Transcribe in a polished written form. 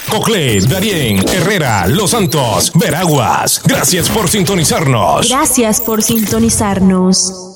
Coclé, Darién, Herrera, Los Santos, Veraguas. Gracias por sintonizarnos. Gracias por sintonizarnos.